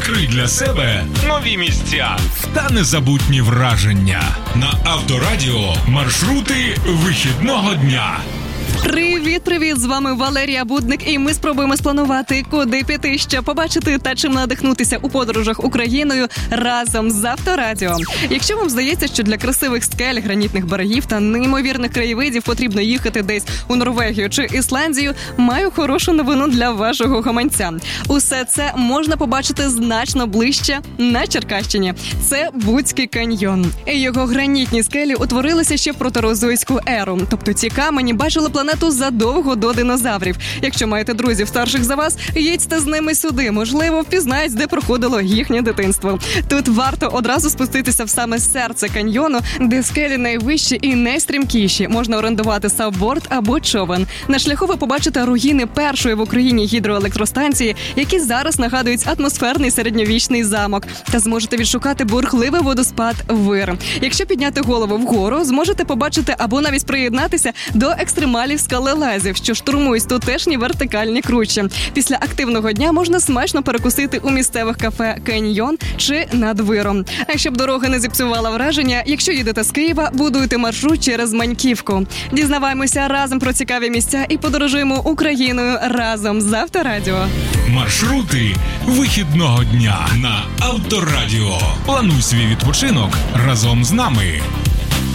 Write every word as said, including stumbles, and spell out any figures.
Відкрий для себе нові місця та незабутні враження. На Авторадіо маршрути вихідного дня. Привіт-привіт! З вами Валерія Будник, і ми спробуємо спланувати, куди піти, що побачити та чим надихнутися у подорожах Україною разом з Авторадіо. Якщо вам здається, що для красивих скель, гранітних берегів та неймовірних краєвидів потрібно їхати десь у Норвегію чи Ісландію, маю хорошу новину для вашого гаманця. Усе це можна побачити значно ближче на Черкащині. Це Буцький каньйон. Його гранітні скелі утворилися ще в протерозойську еру, тобто ці камені бачили планету задовго до динозаврів. Якщо маєте друзів старших за вас, їдьте з ними сюди. Можливо, впізнають, де проходило їхнє дитинство. Тут варто одразу спуститися в саме серце каньйону, де скелі найвищі і найстрімкіші. Можна орендувати сабборд або човен. На шляху ви побачите руїни першої в Україні гідроелектростанції, які зараз нагадують атмосферний середньовічний замок. Та зможете відшукати бурхливий водоспад Вир. Якщо підняти голову вгору, зможете побачити або навіть приєднатися до екстремалів скалелазів, що штурмують тутешні вертикальні кручі. Після активного дня можна смачно перекусити у місцевих кафе «Каньйон» чи «Над Виром». А щоб дорога не зіпсувала враження, якщо їдете з Києва, будуйте маршрут через Маньківку. Дізнаваємося разом про цікаві місця і подорожуємо Україною разом з Авторадіо. Маршрути вихідного дня на Авторадіо. Плануй свій відпочинок разом з нами.